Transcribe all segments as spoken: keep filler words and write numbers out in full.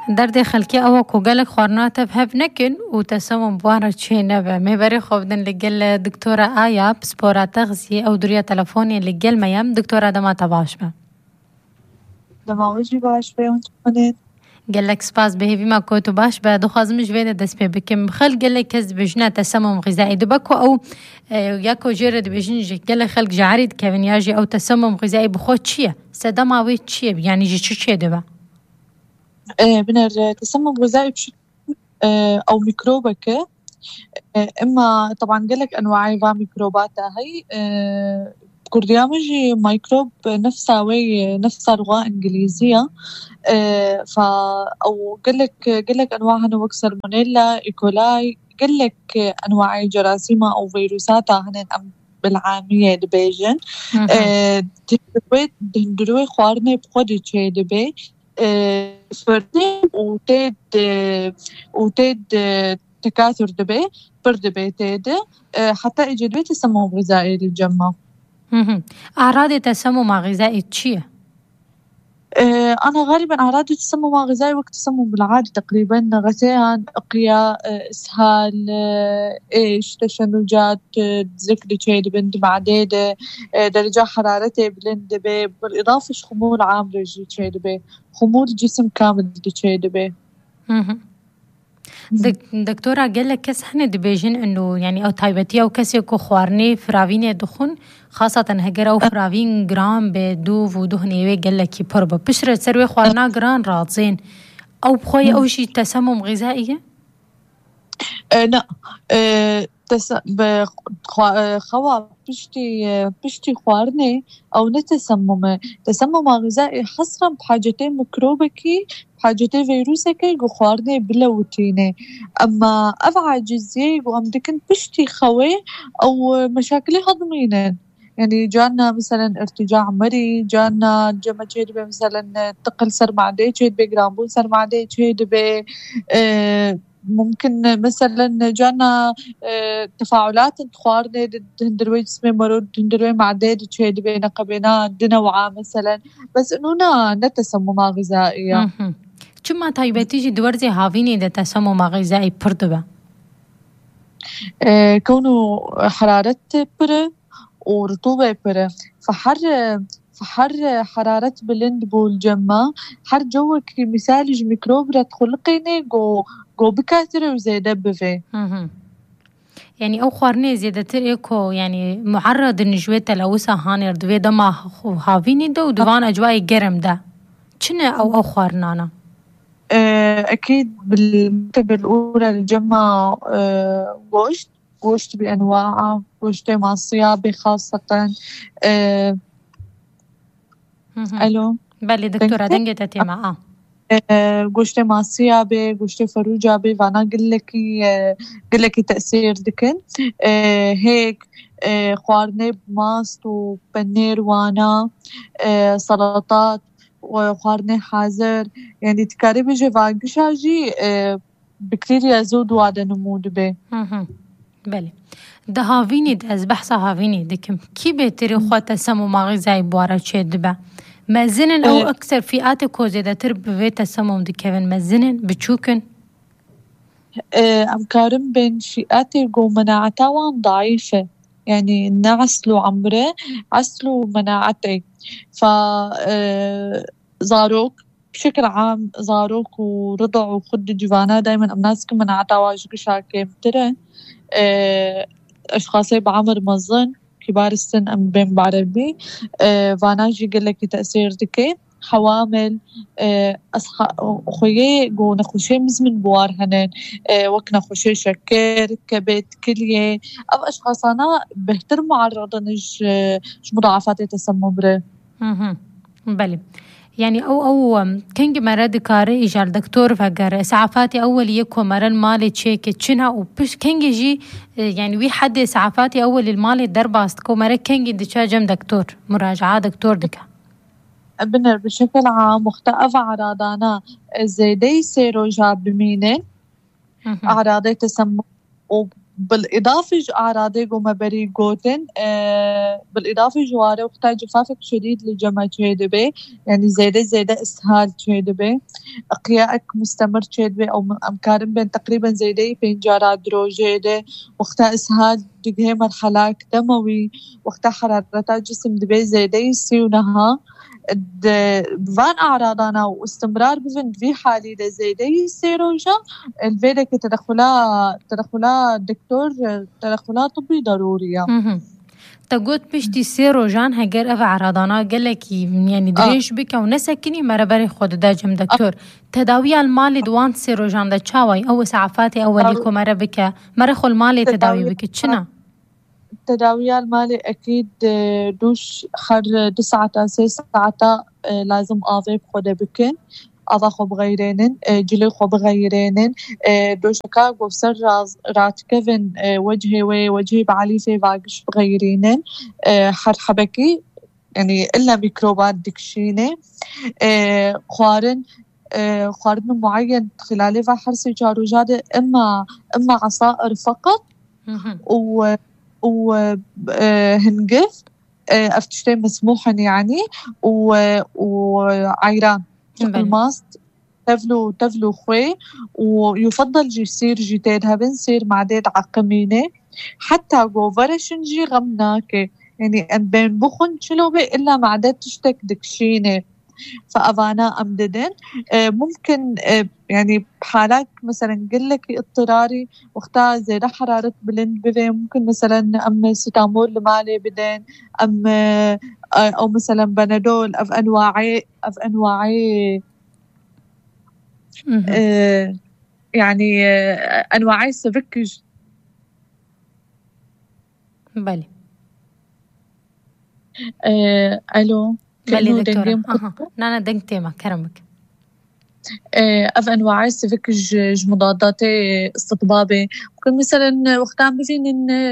دردي خلكي أو كوجلك خورناته بهب نكن وتسمم بوارة شيء نبع ما بري خوفدن لجل دكتورة آية بسبورة تغذية أو درية تلفوني لجل ميام دكتورة دما تباشبه دما وجي باشبه وانت قنين قالك سباس بهيفي ما كوتو باش بعد خازم جوينة دسبي بكم خل قالك كز بجنا تسمم غذائي دبكو أو ياكو جرد بجنج قالك خلق جعريد كيفن ياجي أو تسمم غذائي بخوت شيء سدما ويت شيء يعني جي شو شيء دبا ايه بنر تسمم غذائي بشكل اه أو ميكروبك اه إما طبعا قالك أنواعي با ميكروباتها هي اه كرديامجي ميكروب نفسها وي نفسها لغة إنجليزية اه فا أو قالك قالك أنواعها نوك سالمونيلا إيكولاي قالك أنواع جراثيمها أو فيروساتها هنن أم بالعامية دبيجن اه دهندروي دهندروي خوارني بخودي تشي دبي اه فردي وتيد اه وتيد اه تكاثر دبي برد دبي تيد اه حتى إجي دبي تسمم غذائي للجمع. أعراض التسمم الغذائي تشيه؟ أه أنا غالبا أعراض التسمم الغذائي وقت التسمم بالعادة تقريبا غثيان إقياء إسهال أه إيش تشنجات ذكر شيء بند معديدة أه درجة حرارته بلند بي بالإضافة خمول عام رجي شيء بي خمول جسم كامل شيء بي. دك دكتورة قال لك كس حنا دبيجين إنه يعني أو تايبتي أو كسي كو خوارني فرافين دخون خاصة هجرة أو فرافين جرام بدوف ودهني وي قال لك يبرب بشرة سروي خوارنا جران راضين أو بخوي أو شيء تسمم غذائي؟ أه لا أه تس بخوا بشتي بشتي خوارني أو نتسمم تسمم غذائي حصرا بحاجتين ميكروبكي بحاجتين فيروسكي جو خوارني بلوتيني أما أفعى جزئي جو أمدكن بشتي خوي أو مشاكل هضمينين يعني جانا مثلا ارتجاع مري جانا جمع جيد مثلا تقل سر معدي جيد بجرامبون سر معدي جيد ب اه ممكن مثلا جانا اه تفاعلات تخوارني دهندروي جسمي مرود دهندروي معدي جيد بينا قبينا دنوعة مثلا بس إنه نا نتسمم غذائية. شما طيبتيجي دورزي هافيني ده تسمم غذائي بردبة؟ اه كونه حرارة بره ورطوبة بره فحر فحر حرارة بلند بول جمع حر جوك مثالج ميكروب تخلقيني جو جو بكاترة وزيادة بفي يعني أو خوارني زيادة تريكو يعني معرض النجوة تلوثة هاني ردوية دما هافيني ده ودوان أجواء جرم ده شنو أو أو خوارنانا؟ أكيد بالمرتبة الأولى الجمع غوشت غوشت بأنواعه غوشت مع الصيابة خاصة أه ألو بله دكتورة دنجة تتيما آه غوشت مع الصيابة غوشت فروجابة فأنا قلكي آه قلكي تأثير دكن آه هيك آه خوارني بماست وبنير وانا آه سلطات وخوارني حاضر يعني تكاري بيجي فاقشاجي آه بكتيريا زود وعدا نمود به بله ده هاوینی ده از بحث هاوینی دکم کی بهتری خواهد تسمم غذایی بواره چه دبه مزنن او اکثر فئات کوزیده تر به تسمم دکون مزنن بچوکن ام كارم بين فئات جو مناعتها وان ضعيفة يعني نعسلو عمره عسلو مناعتي ف زاروك بشكل عام زاروك ورضع وخد جوانا دايما امناسك مناعتها واجب شاكي متره أشخاصي بعمر مظن كبار السن أم بين بعربي أه فاناجي قلك تأثير دكي حوامل أه أصحى خويه جو نخوشي مزمن بوار هنن أه وك نخوشي شكر كبد كلية أو أشخاص أنا بهتر معرضة نج مضاعفات التسمم بره بلي يعني أو أو كنج مرض كاري إجار دكتور فجر إسعافاتي أول يكو مرن مالي تشيك تشنا وبش كنج يجي يعني وي حد إسعافاتي أول المالي درباستكو مرن كنج دشا جم دكتور مراجعة دكتور دكا بنر بشكل عام مختلف أعراضنا زيدي سيرو جاب بمينة أعراض تسمم بالإضافة أعراضي قوما بري جوتن أه بالإضافة جواره وقتا جفافك شديد لجمع تشيدبي يعني زيادة زيادة إسهال تشيدبي قيائك مستمر تشيدبي أو أمكارن بين تقريبا زيادة بين جارات دروجيدة وقتا إسهال دقهي مرحلة دموي وقتا حرارة جسم دبي زيادة يسيونها بفان أعراضنا واستمرار بفن في حالي زيادة يسيروجا الفيدك تدخلات تدخلات دكتور تدخلات طبي ضرورية. تقول بشتي سيرو جان هجر أف عرضانا قال لك يعني دريش بك ونسكني مرة بري خود داجم دكتور تداوي المالي دوان سيرو جان دا تشاوي أو سعفاتي أوليكو مرة بك مرة خل مالي تداوي بك تشنا التداوي المالي أكيد دوش خر تسعة ساعة لازم أضيف خود بكن أضاخو بغيرينن جليخو بغيرينن دوشكا وبسر رات كيفن وجهي وي وجهي بعليفي باقش بغيرينن حرحبكي يعني إلا ميكروبات دكشينة خوارن خوارن معين خلالي فحرسي جارو جادة إما إما عصائر فقط و وهنقف أفتشتين مسموحا يعني وعيران الماست تفلو تفلو خوي ويفضل جي يصير جيتين هبن سير معدات عقمينة حتى غوفرشن جي غمناكي يعني أن بين بخن شلوبي إلا معدات تشتك دكشينة فأفانا أمددن ممكن يعني بحالات مثلا قلك اضطراري وقتها زي حرارة بلند بذين ممكن مثلا أم ستامول المالي بدين أم أو مثلا بنادول أف أنواعي أف أنواعي آه يعني آه أنواعي سفكج بالي آه ألو بالي دكتورة أها نانا دنكتيما كرمك أف أنواعي سفكج مضادات استطبابي ممكن مثلا وقتها بفين إن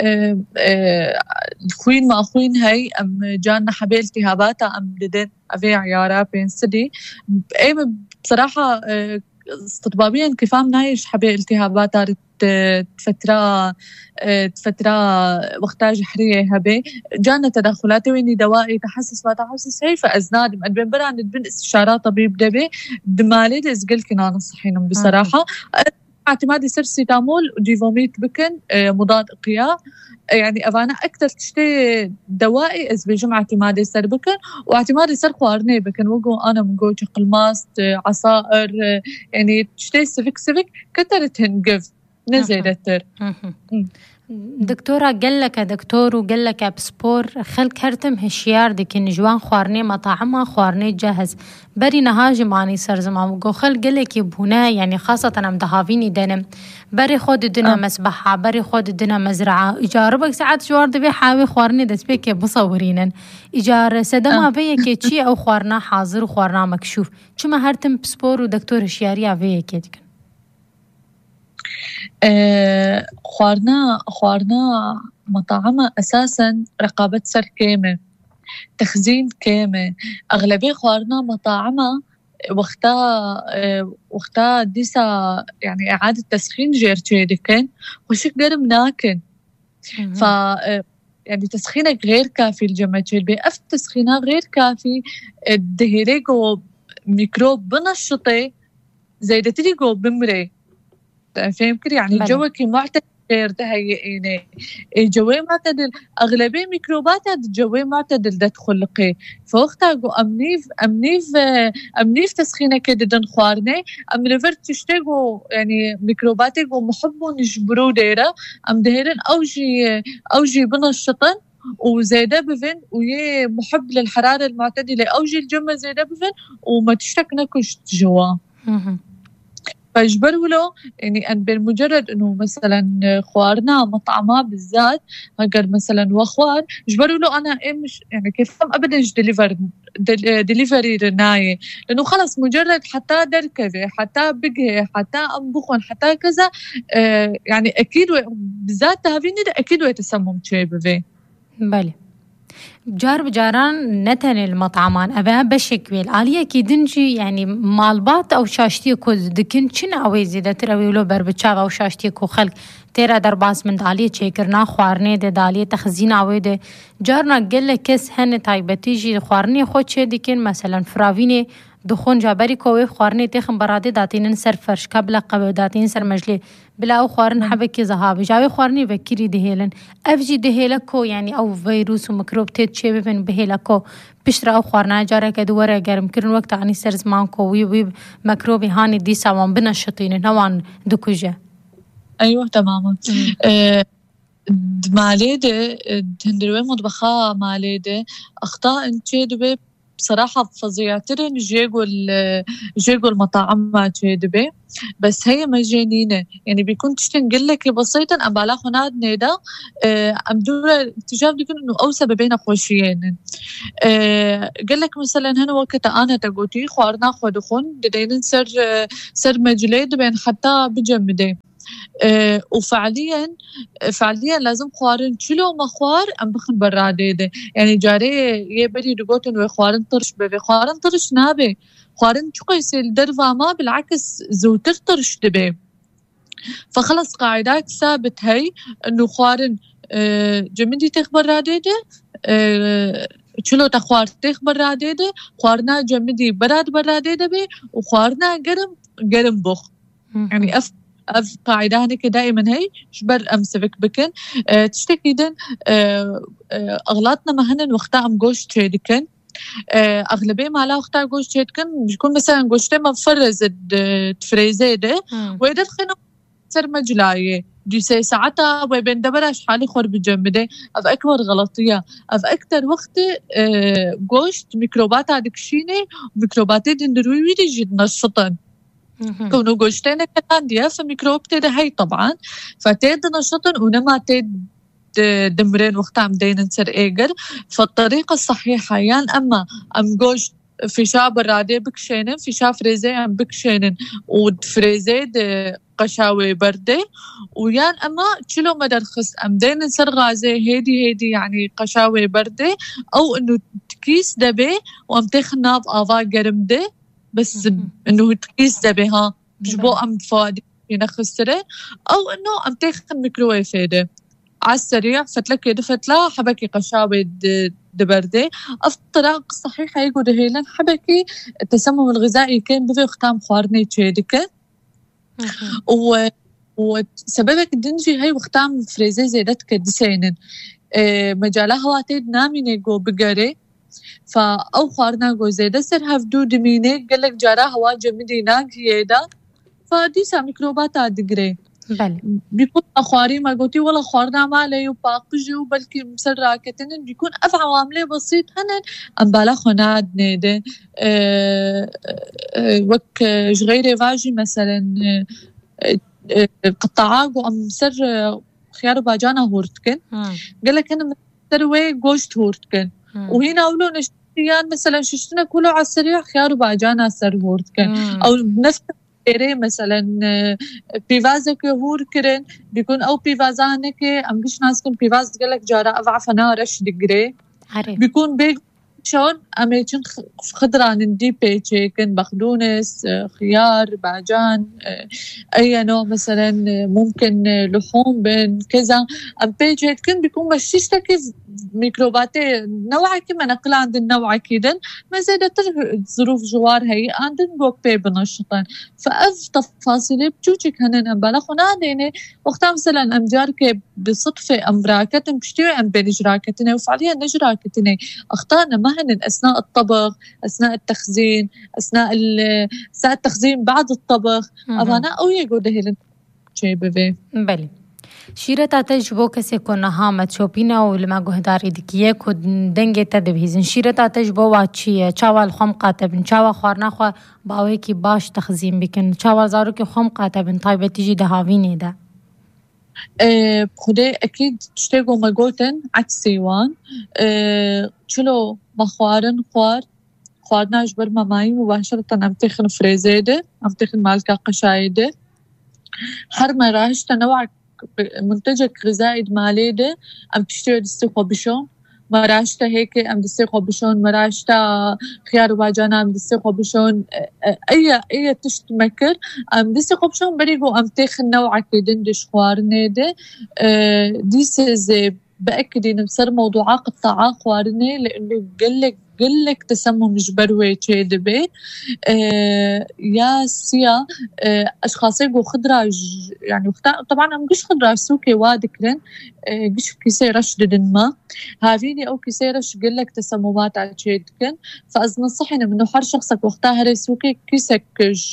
الخوين ما أخوين هاي أم جانا حبي التهابات أم ددن أفي عيارة بين سدي أي بصراحة استطبابيا كفام نايش حبي التهابات فترة فترة وقتها جحرية هبي جانا تدخلات ويني دوائي تحسس ما تحسس هي فأزناد مقدم برا ندبن استشارات طبيب دبي دمالي دزقل كنا نصحينهم بصراحة اعتمادي سيرسيتامول وديفوميت بكن مضاد قياء يعني أفانا أكثر تشتي دوائي إز بجمع اعتمادي سر بكن واعتمادي سر خوارني بكن وقو أنا من قوة قلماست عصائر يعني تشتي سفك سفك كترت هنقف نزيدتر دكتورة قال لك دكتور وقال لك بسبور خلك هرتم هشيار دي كن جوان خوارني مطاعمة خوارني جاهز بري نهاجم عني سر زمان وقو خل قال لك يبونا يعني خاصة أنا مدهافيني دنم بري خود دنا مسبحة بري خود دنا مزرعة إجاربك ساعات جوار دبي حاوي خوارني دسبيك بصورينن إجار سدما بيك تشي أو خوارنا حاضر وخوارنا مكشوف شما هرتم بسبور ودكتور هشياري بيك دكن آه، خوارنا خوارنا مطاعمة أساساً رقابة سر كامة تخزين كامة أغلبية خوارنا مطاعمة وقتا آه، وقتا ديسا يعني إعادة تسخين جير تشيدكن وشك قرم ناكن ف يعني تسخينك غير كافي الجمع تشيد أف تسخينها غير كافي الدهيريقو ميكروب بنشطي زي ده تريقو بمري فهم كده يعني جوك معتدل غير تهيئيني جوي معتدل أغلبية ميكروبات هذا جوي معتدل ده تخلقي فوقتها جو أمنيف أمنيف أمنيف تسخينه كده دن خوارني أم رفرت تشتغو يعني ميكروباتي جو محبون يجبرو ديرة أم دهيرن أوجي أوجي بنشطن وزيدا بفن ويه محب للحرارة المعتدلة أوجي الجمة زيدا بفن وما تشتكنا كشت جوا فاجبروا له يعني أن بالمجرد إنه مثلا خوارنا مطعمة بالذات هجر مثلا وخوار اجبروا له أنا إيه مش يعني كيف أبدا ديليفر ديليفري رناية لأنه خلص مجرد حتى دركبة حتى بقه حتى أنبخن حتى كذا آه يعني أكيد بالذات تهافيني ده أكيد ويتسمم شيء بفي بالي جار بجاران نتن المطعمان أبا بشكل آلية كيدنجي يعني مالبات أو شاشتي كو دكن چن أوي زيادة تروي لو بربتشاف أو شاشتي كو خلق تيرا درباس من دالية چيكرنا خوارنه ده دالية تخزين أوي ده جارنا قل كس هن تايبتيجي خوارنه خود چه دكن مثلا فراوينه دخون جابري كوي خوارنه تخم برادي داتين سر فرش قبل قبل داتين سر مجلي بلا أو خوارن حبكي زهاب جاوي خوارني بكيري دهيلن أفجي دهيلكو يعني أو فيروس وميكروب تيت شي بفن بهيلكو بشرا أو خوارنا جارة كدورة جرم كرن وقت عني سر زمان كو وي وي ميكروبي هاني دي سوان بنشطين نوان دكوجة. أيوة تماما. أه ماليدة هندروي مطبخة ماليدة أخطاء انتي دبي بصراحة فظيعة ترى جيجو جيجو المطاعم ما تشيدبي بس هي مجانينة يعني بيكون تشتن قلك بسيطا أم بالا خناد نيدا أم دورة تجاب لكن إنه أو سببين خوشيين قلك مثلا هنا وقت أنا تقوتي خوارنا خودخون ددين سر سر مجليد بين حتى بجمدي أه وفعليا فعليا لازم خوارن شلو ما خوار ام بخن برادي ده يعني جاري يبري دغوتن وخوارن طرش بي خوارن طرش نابي خوارن شو قيسل درفا ما بالعكس زوتر طرش دبي فخلص قاعدات ثابت هي انه خوارن أه جمدي تخبر رادي ده أه شلو تخوار تخبر رادي ده خوارنا جمدي براد برادي ده بي وخوارنا قرم قرم بخ يعني أف أف قاعدة هناك دائما هي شبر أمسفك بكن أه تشتكي دن أه أه أغلاطنا مهنن وقتا أم جوش تشيدكن أه أغلبية ما لا وقتا جوش تشيدكن بيكون مثلا جوشتي ما فرز تفريزي ده ويدر خنو سر مجلاية جيسي ساعتها وبين دبرش حالي خور بجمده أف أكبر غلطية أف أكتر وقت أه جوشت ميكروبات عدكشيني وميكروباتي دندروي ويدي جد نشطن كونو جوشتين كان ديا فميكروب تيدا هاي طبعا فتيد نشطن ونما تيد دمرين وقت عم دين نسر ايقر فالطريقة الصحيحة يعني اما ام جوشت في شاب الرادي بكشينن في شاب فريزي ام بكشينن ودفريزي قشاوي بردي ويان اما تشلو مدرخص ام دين نسر غازي هيدي هيدي يعني قشاوي بردي او انه تكيس دبي وام تخناب آفا قرمدي بس انه تقيس دبها بجبو ام فادي ينخسره او انه ام تاخذ ميكروويف هيدا على السريع فتلك دفتلا حبكي قشاوي دبردي الطريقه الصحيحه يقول هيلن حبكي التسمم الغذائي كان بفي ختام خوارني تشيدك و وسببك الدنجي هي وختام فريزي زيدتك دسينن اه مجالها واتيد نامي نيجو بقري فأو خوارنا جوزيدا سر هفدو دمينه قالك جارا هوا جمدي ناق هيدا فديسا ميكروبات عدقري بله بيكون أخواري ما قلتي ولا خوارنا ما ليو باقجو بلكي مسر راكتن بيكون أف عواملي بسيط هنن أم بالا خناد نيدا أه أه وك جغيري فاجي مثلا أه أه قطعاق وأم سر خيار باجانا هورتكن قالك أنا مسروي جوشت هورتكن وهنا أولو نشتيان مثلا ششتنا كله على السريع خيار وباجانا سر هورتكن أو نفس الشيري مثلا بيفازك هوركرن بيكون أو بيفازانك أم قش ناسكن بيفاز قالك جارا أضعفنا رش دقري بيكون بيك شون أميتشن خضران ندي بيتشيكن بقدونس خيار باجان أي نوع مثلا ممكن لحوم بين كذا أم بيتشيكن بيكون مشيشتك ميكروبات نوع كما نقل عند النوع كيدن ما زادت ظروف جوار هي عندن بوك بي بنشطن فأف تفاصيل بجوجك هنن أم بلخونا ديني وقتا مثلا أم جارك بصدفة أم راكتن بشتوي أم بينج راكتن وفعليا نج راكتن أخطأنا مهن أثناء الطبخ أثناء التخزين أثناء أثناء التخزين بعد الطبخ أبانا أو يقول هيلن شيء بفي بلي شيرة تاتج بو كسي كنا هامت شوبينا ولما جهدار إدكيه كود دنجة تدبيزن شيرة تاتج بو واتشية شاوال خم قاتبن شاوال خوارنا خوا باويكي باش تخزين بكن شاوال زاروكي خم قاتبن طيبة تيجي دهاويني ده أه بخدي أكيد تشتغل مجوتن عكسيوان أه شلو مخوارن خوار خوارنا جبر ماماي مباشرة عم تخن فريزيدة عم تخن مالكا قشايدة هر مراهش تنوع منتجك غذائي ماليدة عم تشتري دستيقو بشون مراشتا هيك ام دسيقو بشون مراشتا خيار وباجانا ام دسيقو بشون اي اي تشت مكر ام دسيقو بشون بريقو ام تاخ نوعك دندش خوارني دي دي سيزي بأكد بصير موضوعات قطاع خوارني لأنه قلك قلك تسمم جبروي تشيد بي آه يا سيا آه أشخاص يقو خضراج يعني طبعا أم قش خضراج سوكي وادكرن آه قش كيسي رشد ما هافيني أو كيسي رش قلك تسممات على تشيدكن فأز نصحنا منه حر شخصك وقتها هري سوكي كيسك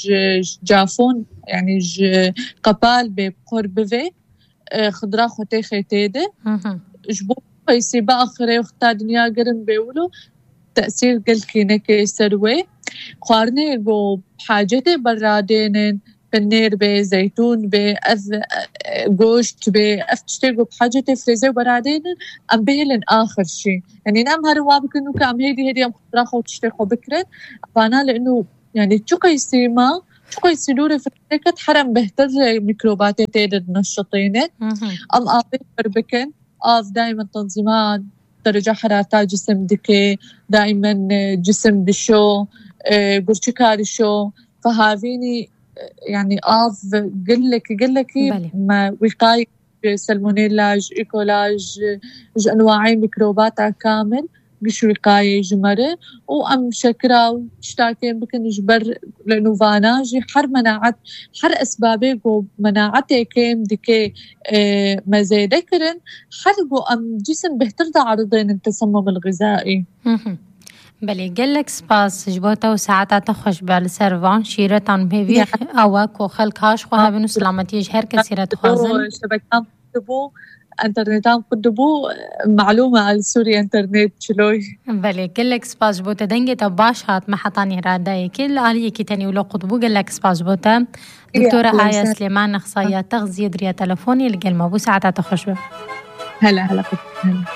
جافون يعني قبال بقرب بي آه خضرا خوتي خيتيدي جبو يسي بآخره وقتا دنيا قرن بيولو تأثير قلكينك سروي خوارني يقو بحاجتي برادين بنير بي زيتون بي أذ قوشت بي أفتشتيقو بحاجتي فريزي برادين أم بيهلن آخر شي يعني نام هروابك إنو كام هيدي هيدي أم خطراخو تشتيقو بكرن فانا لأنه يعني تشوكا يسيما تشوكا يسيلوري فريكة حرم بهتر ميكروباتي تيدر نشطيني أم آبي بربكن آف دائما تنظيمات درجة حرارة جسم دكي دائما جسم دشو قرشكار شو فهافيني يعني آف قلك قلك ما وقاية سلمونيلاج إيكولاج أنواعي ميكروبات كامل مش وقاية جمرة وأم شكرا وشتاكين بكن يجبر لأنه فاناجي حر مناعت حر أسبابي جو مناعتي كيم ديكي اه مزيدكرن حر جو أم جسم بهتر عرضين التسمم الغذائي بلي قلك سباس جبوتا وساعتا تخش بالسيرفان شيرتان بيبي أواك وخلق هاش خوها بنو سلامتيج هر كسيرة خوازن شبكام تبو انترنتام قدبو معلومة على سوري انترنت شلوي بلي قلك سباس جبوتا دنجي تباش هات محطاني راداي كل آلية كتاني ولو قدبو قلك سباس جبوتا دكتورة آية سليمان أخصائية تغذية دريا تلفوني لقل مبو ساعتا تخش هلا هلا هلا